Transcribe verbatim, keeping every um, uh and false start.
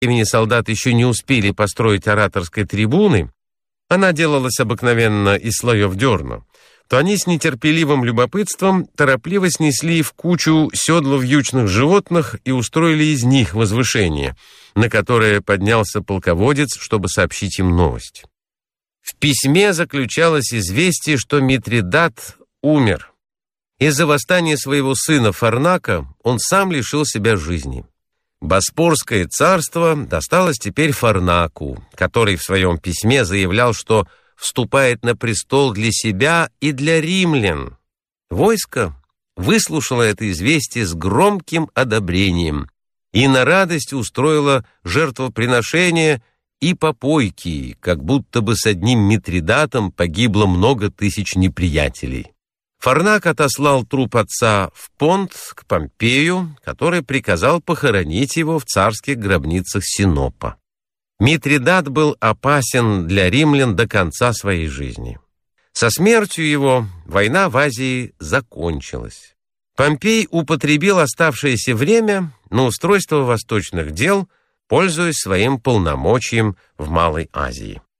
времени солдат еще не успели построить ораторской трибуны, она делалась обыкновенно из слоев дерна, то они с нетерпеливым любопытством торопливо снесли в кучу седла вьючных животных и устроили из них возвышение, на которое поднялся полководец, чтобы сообщить им новость. В письме заключалось известие, что Митридат умер. Из-за восстания своего сына Фарнака он сам лишил себя жизни. Боспорское царство досталось теперь Фарнаку, который в своем письме заявлял, что вступает на престол для себя и для римлян. Войско выслушало это известие с громким одобрением и на радость устроило жертвоприношение и попойки, как будто бы с одним Митридатом погибло много тысяч неприятелей. Фарнак отослал труп отца в Понт к Помпею, который приказал похоронить его в царских гробницах Синопа. Митридат был опасен для римлян до конца своей жизни. Со смертью его война в Азии закончилась. Помпей употребил оставшееся время на устройство восточных дел, пользуясь своим полномочием в Малой Азии.